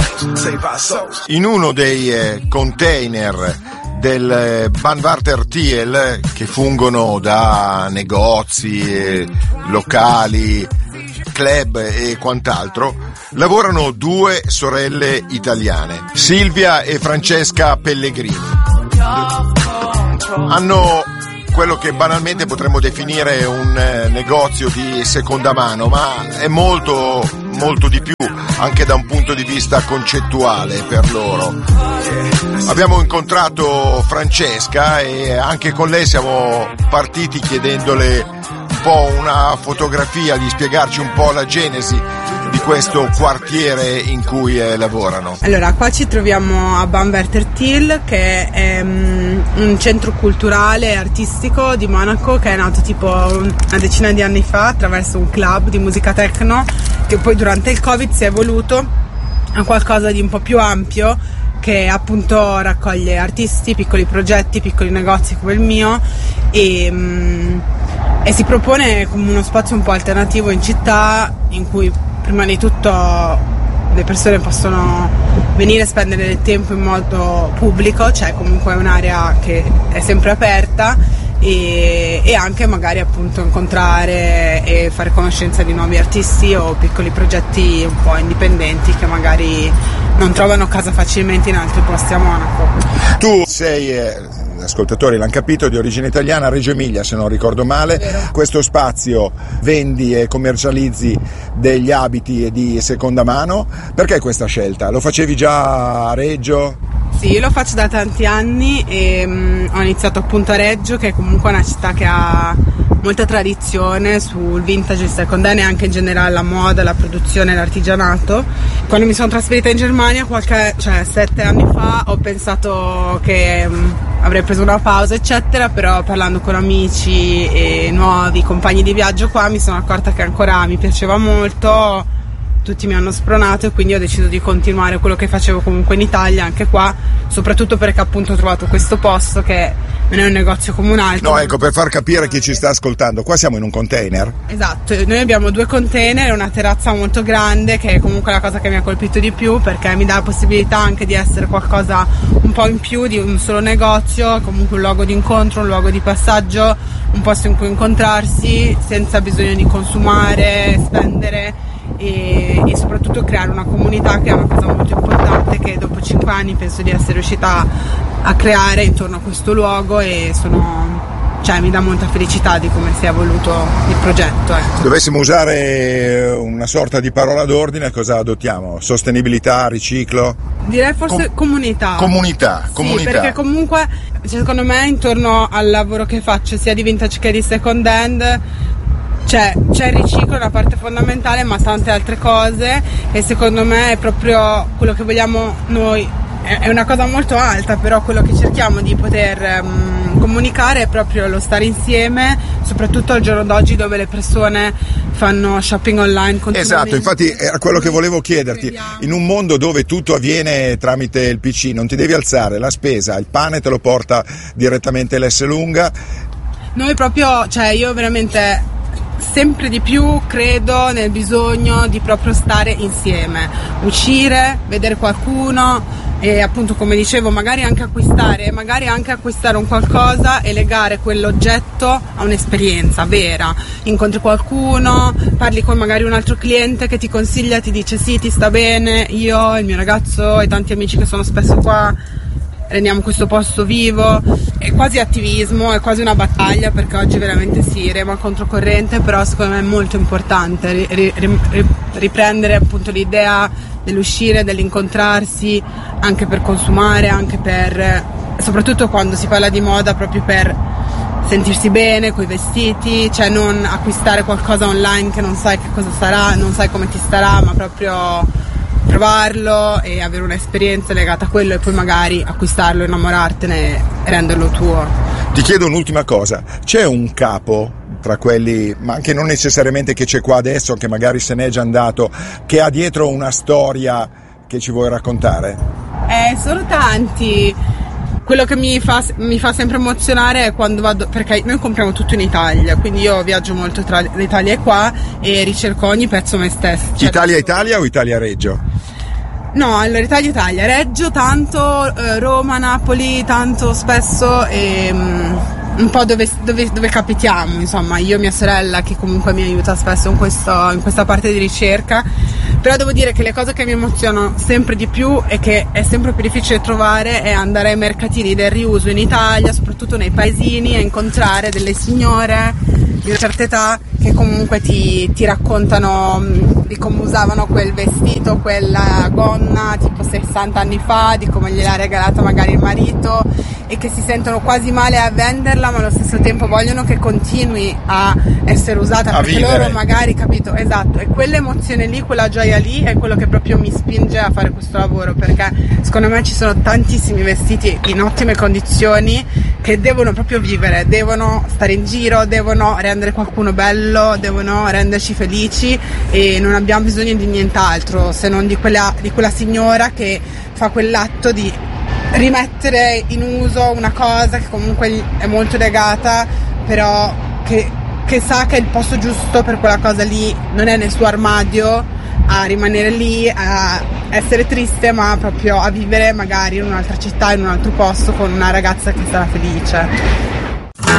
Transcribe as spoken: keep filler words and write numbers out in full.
In uno dei eh, container del eh, Banvarter Thiel, che fungono da negozi, eh, locali, club e quant'altro, lavorano due sorelle italiane, Silvia e Francesca Pellegrini. Hanno quello che banalmente potremmo definire un eh, negozio di seconda mano, ma è molto, molto di più, anche da un punto di vista concettuale per loro. Abbiamo incontrato Francesca e anche con lei siamo partiti chiedendole un po' una fotografia, di spiegarci un po' la genesi di questo quartiere in cui eh, lavorano. Allora, qua ci troviamo a Banvarter Thiel, che è um, un centro culturale e artistico di Monaco che è nato tipo una decina di anni fa attraverso un club di musica techno, che poi durante il Covid si è evoluto a qualcosa di un po' più ampio, che appunto raccoglie artisti, piccoli progetti, piccoli negozi come il mio e, um, e si propone come uno spazio un po' alternativo in città, in cui prima di tutto le persone possono venire a spendere del tempo in modo pubblico, cioè comunque è un'area che è sempre aperta, e, e anche magari appunto incontrare e fare conoscenza di nuovi artisti o piccoli progetti un po' indipendenti che magari non trovano casa facilmente in altri posti a Monaco. Tu sei, eh, gli ascoltatori l'hanno capito, di origine italiana, Reggio Emilia se non ricordo male. Vero. Questo spazio vendi e commercializzi degli abiti di seconda mano. Perché questa scelta? Lo facevi già a Reggio? Sì, io lo faccio da tanti anni e um, ho iniziato appunto a Reggio, che è comunque una città che ha molta tradizione sul vintage, il second hand e anche in generale la moda, la produzione e l'artigianato. Quando mi sono trasferita in Germania, qualche, cioè sette anni fa, ho pensato che um, avrei preso una pausa eccetera, però parlando con amici e nuovi compagni di viaggio qua mi sono accorta che ancora mi piaceva molto. Tutti mi hanno spronato e quindi ho deciso di continuare quello che facevo comunque in Italia, anche qua, soprattutto perché appunto ho trovato questo posto che non è un negozio come un altro. No, ecco, per far capire chi ci sta ascoltando, qua siamo in un container. Esatto, noi abbiamo due container e una terrazza molto grande, che è comunque la cosa che mi ha colpito di più, perché mi dà la possibilità anche di essere qualcosa un po' in più di un solo negozio, comunque un luogo di incontro, un luogo di passaggio, un posto in cui incontrarsi senza bisogno di consumare, spendere. E, e soprattutto creare una comunità, che è una cosa molto importante, che dopo cinque anni penso di essere riuscita a creare intorno a questo luogo, e sono, cioè mi dà molta felicità di come si è evoluto il progetto. Ecco. Dovessimo usare una sorta di parola d'ordine, cosa adottiamo? Sostenibilità, riciclo? Direi forse Com- comunità. Comunità, comunità. Sì, perché comunque secondo me intorno al lavoro che faccio sia di vintage che di second hand C'è, c'è il riciclo, una parte fondamentale, ma tante altre cose, e secondo me è proprio quello che vogliamo noi. È una cosa molto alta, però quello che cerchiamo di poter um, comunicare è proprio lo stare insieme, soprattutto al giorno d'oggi, dove le persone fanno shopping online continuamente. Esatto, infatti era quello che volevo chiederti. In un mondo dove tutto avviene tramite il P C, non ti devi alzare la spesa, il pane te lo porta direttamente l'Esselunga. Noi proprio, cioè io veramente sempre di più credo nel bisogno di proprio stare insieme, uscire, vedere qualcuno e appunto, come dicevo, magari anche acquistare, magari anche acquistare un qualcosa e legare quell'oggetto a un'esperienza vera. Incontri qualcuno, parli con magari un altro cliente che ti consiglia, ti dice sì, ti sta bene, io, il mio ragazzo e tanti amici che sono spesso qua rendiamo questo posto vivo. È quasi attivismo, è quasi una battaglia, perché oggi veramente si rema controcorrente, però secondo me è molto importante ri, ri, ri, riprendere appunto l'idea dell'uscire, dell'incontrarsi, anche per consumare, anche per, soprattutto quando si parla di moda, proprio per sentirsi bene coi vestiti, cioè non acquistare qualcosa online che non sai che cosa sarà, non sai come ti starà, ma proprio provarlo e avere un'esperienza legata a quello, e poi magari acquistarlo, innamorartene e renderlo tuo. Ti chiedo un'ultima cosa, c'è un capo tra quelli, ma anche non necessariamente che c'è qua adesso, che magari se n'è già andato, che ha dietro una storia che ci vuoi raccontare? Eh, sono tanti. Quello che mi fa, mi fa sempre emozionare è quando vado, perché noi compriamo tutto in Italia, quindi io viaggio molto tra l'Italia e qua e ricerco ogni pezzo me stesso. Cioè, Italia Italia o Italia Reggio? No, allora Italia Italia, Reggio tanto, eh, Roma, Napoli tanto spesso e um, un po' dove, dove, dove capitiamo, insomma, io e mia sorella che comunque mi aiuta spesso in, questo, in questa parte di ricerca, però devo dire che le cose che mi emozionano sempre di più e che è sempre più difficile trovare è andare ai mercatini del riuso in Italia, soprattutto nei paesini, e incontrare delle signore di una certa età che comunque ti, ti raccontano di come usavano quel vestito, quella gonna tipo sessanta anni fa, di come gliel'ha regalata magari il marito, e che si sentono quasi male a venderla ma allo stesso tempo vogliono che continui a essere usata a perché vivere. Loro magari, capito, esatto, e quell'emozione lì, quella gioia lì è quello che proprio mi spinge a fare questo lavoro, perché secondo me ci sono tantissimi vestiti in ottime condizioni che devono proprio vivere, devono stare in giro, devono rendere qualcuno bello, devono renderci felici, e non abbiamo bisogno di nient'altro se non di quella, di quella signora che fa quell'atto di rimettere in uso una cosa che comunque è molto legata, però che, che sa che il posto giusto per quella cosa lì non è nel suo armadio, a rimanere lì, a essere triste, ma proprio a vivere magari in un'altra città, in un altro posto con una ragazza che sarà felice.